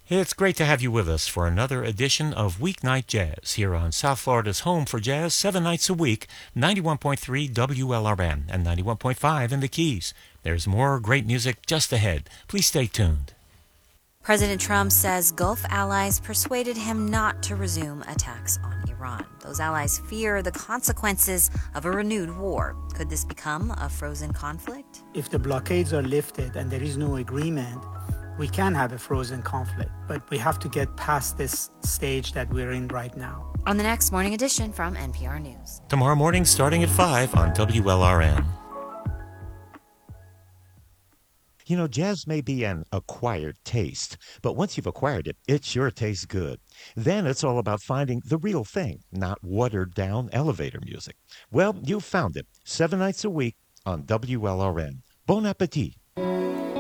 It's great to have you with us for another edition of Weeknight Jazz here on South Florida's home for jazz 7 nights a week, 91.3 WLRN and 91.5 in the Keys. There's more great music just ahead. Please stay tuned. President Trump says Gulf allies persuaded him not to resume attacks on Iran. Those allies fear the consequences of a renewed war. Could this become a frozen conflict? If the blockades are lifted and there is no agreement, we can have a frozen conflict, but we have to get past this stage that we're in right now. On the next Morning Edition from NPR News. Tomorrow morning starting at 5 on WLRN. You know, jazz may be an acquired taste, but once you've acquired it, it sure tastes good. Then it's all about finding the real thing, not watered-down elevator music. Well, you found it, 7 nights a week on WLRN. Bon appetit.